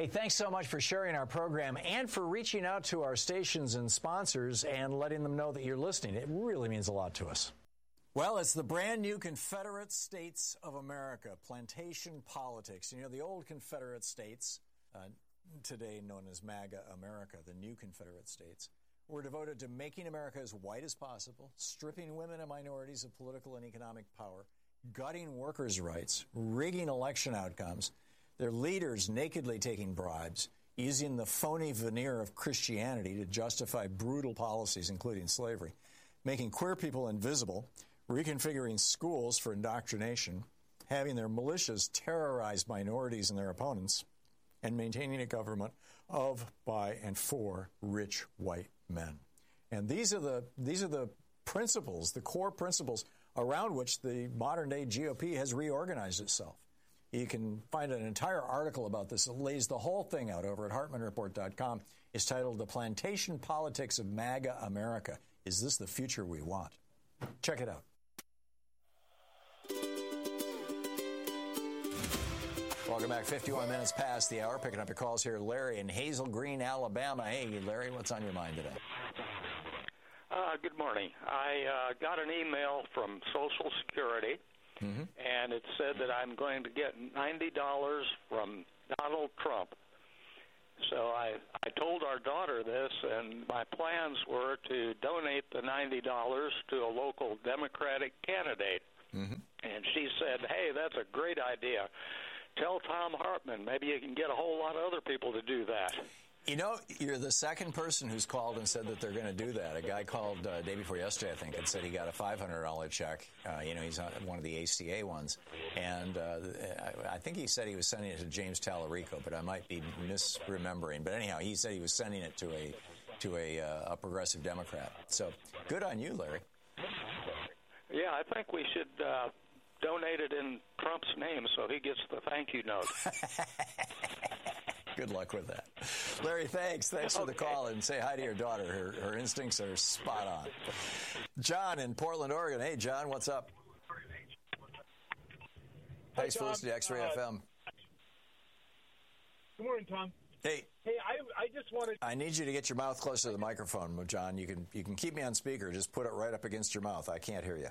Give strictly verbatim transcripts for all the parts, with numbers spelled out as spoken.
Hey, thanks so much for sharing our program and for reaching out to our stations and sponsors and letting them know that you're listening. It really means a lot to us. Well, it's the brand new Confederate States of America, plantation politics. You know, the old Confederate States, uh, today known as MAGA America, the new Confederate States, were devoted to making America as white as possible, stripping women and minorities of political and economic power, gutting workers' rights, rigging election outcomes, their leaders nakedly taking bribes, using the phony veneer of Christianity to justify brutal policies, including slavery, making queer people invisible, reconfiguring schools for indoctrination, having their militias terrorize minorities and their opponents, and maintaining a government of, by, and for rich white men. And these are the these are the principles, the core principles around which the modern-day G O P has reorganized itself. You can find an entire article about this that lays the whole thing out over at Hartmann Report dot com. It's titled The Plantation Politics of MAGA America. Is this the future we want? Check it out. Welcome back. fifty-one minutes past the hour. Picking up your calls here. Larry in Hazel Green, Alabama. Hey, Larry, what's on your mind today? Uh, good morning. I uh, got an email from Social Security, mm-hmm. and it said that I'm going to get ninety dollars from Donald Trump. So I, I told our daughter this, and my plans were to donate the ninety dollars to a local Democratic candidate. Mm-hmm. And she said, hey, that's a great idea. Tell Thom Hartmann. Maybe you can get a whole lot of other people to do that. You know, you're the second person who's called and said that they're going to do that. A guy called uh, day before yesterday, I think, and said he got a five hundred dollars check. Uh, you know, he's on one of the A C A ones. And uh, I think he said he was sending it to James Tallarico, but I might be misremembering. But anyhow, he said he was sending it to a to a, uh, a progressive Democrat. So good on you, Larry. Yeah, I think we should uh, donate it in Trump's name so he gets the thank you note. Good luck with that. Larry, thanks. Thanks for the call, and say hi to your daughter. Her, her instincts are spot on. John in Portland, Oregon. Hey, John, what's up? Thanks for listening to X-Ray uh, F M. Good morning, Tom. Hey. Hey, I I just wanted... I need you to get your mouth closer to the microphone, John. You can you can keep me on speaker. Just put it right up against your mouth. I can't hear you.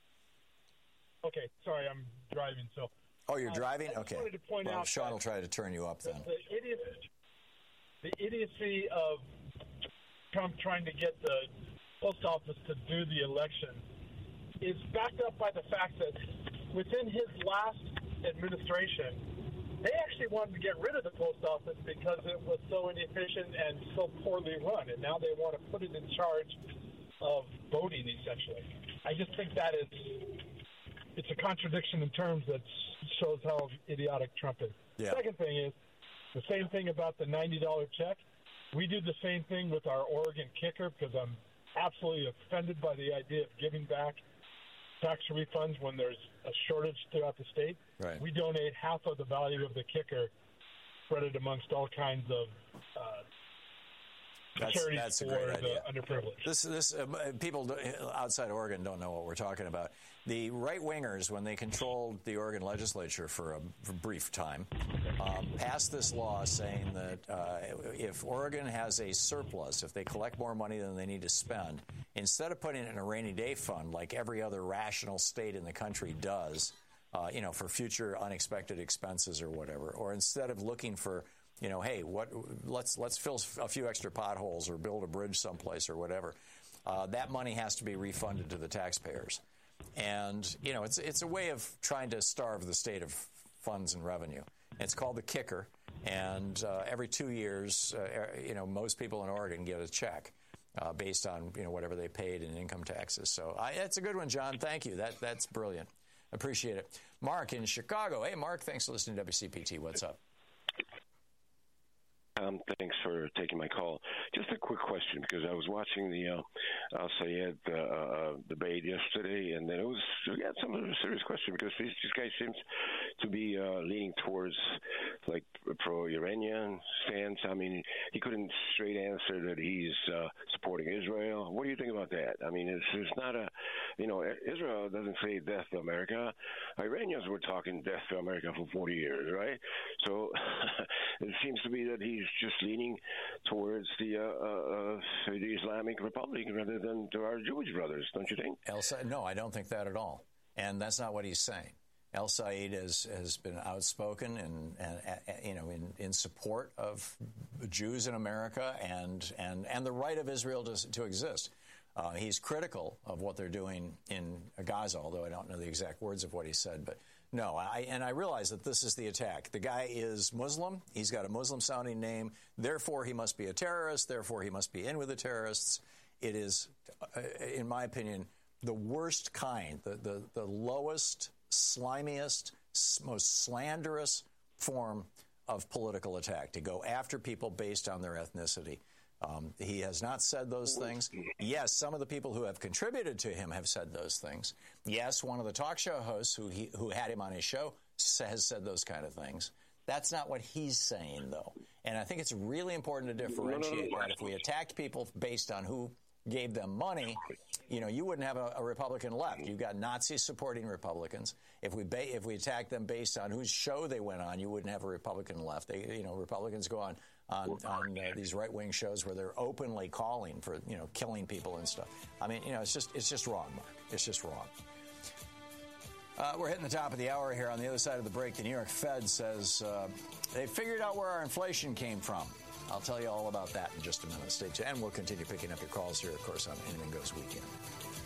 Okay, sorry, I'm driving, so... Oh, you're driving? Uh, I just okay. wanted to point well, out Sean will try to turn you up then. The, the, idiot, the idiocy of Trump trying to get the post office to do the election is backed up by the fact that within his last administration, they actually wanted to get rid of the post office because it was so inefficient and so poorly run, and now they want to put it in charge of voting, essentially. I just think that is... it's a contradiction in terms that shows how idiotic Trump is. Yeah. Second thing is, the same thing about the ninety dollars check. We do the same thing with our Oregon kicker because I'm absolutely offended by the idea of giving back tax refunds when there's a shortage throughout the state. Right. We donate half of the value of the kicker, spread it amongst all kinds of uh, That's, charities that's a for great the idea. underprivileged. This, this uh, people outside Oregon don't know what we're talking about. The right wingers, when they controlled the Oregon legislature for a for brief time, um, passed this law saying that uh, if Oregon has a surplus, if they collect more money than they need to spend, instead of putting it in a rainy day fund like every other rational state in the country does, uh, you know, for future unexpected expenses or whatever, or instead of looking for You know, hey, what? Let's let's fill a few extra potholes or build a bridge someplace or whatever. Uh, that money has to be refunded to the taxpayers, and you know, it's it's a way of trying to starve the state of funds and revenue. It's called the kicker, and uh, every two years, uh, you know, most people in Oregon get a check uh, based on you know whatever they paid in income taxes. So I, that's a good one, John. Thank you. That that's brilliant. Appreciate it. Mark in Chicago. Hey, Mark. Thanks for listening to W C P T. What's up? Um, thanks for taking my call. Just a quick question, because I was watching the uh, Al Sayed uh, uh, debate yesterday, and then it was we had some serious question because this, this guy seems to be uh, leaning towards like pro-Iranian stance. I mean, he couldn't straight answer that he's uh, supporting Israel. What do you think about that? I mean, it's, it's not a, you know, Israel doesn't say death to America. Iranians were talking death to America for forty years, right? So it seems to be that he's just leaning towards the uh, uh, the Islamic Republic rather than to our Jewish brothers, don't you think? El Sa- no, I don't think that at all. And that's not what he's saying. El Said has, has been outspoken and, and, and you know in, in support of Jews in America and and, and the right of Israel to, to exist. Uh, he's critical of what they're doing in Gaza, although I don't know the exact words of what he said. But no, I, and I realize that this is the attack. The guy is Muslim. He's got a Muslim-sounding name. Therefore, he must be a terrorist. Therefore, he must be in with the terrorists. It is, uh, in my opinion, the worst kind, the, the, the lowest, slimiest, most slanderous form of political attack, to go after people based on their ethnicity. Um, he has not said those things. Yes, some of the people who have contributed to him have said those things. Yes, one of the talk show hosts who he, who had him on his show has said those kind of things. That's not what he's saying, though. And I think it's really important to differentiate that. If we attacked people based on who gave them money, you know, you wouldn't have a, a Republican left. You've got Nazis supporting Republicans. If we ba- if we attacked them based on whose show they went on, you wouldn't have a Republican left. They, you know, Republicans go on on, on uh, these right-wing shows where they're openly calling for, you know, killing people and stuff. I mean, you know, it's just it's just wrong, Mark. It's just wrong. Uh, we're hitting the top of the hour here. On the other side of the break, the New York Fed says uh, they figured out where our inflation came from. I'll tell you all about that in just a minute. Stay tuned, and we'll continue picking up your calls here, of course, on Anything Goes Weekend.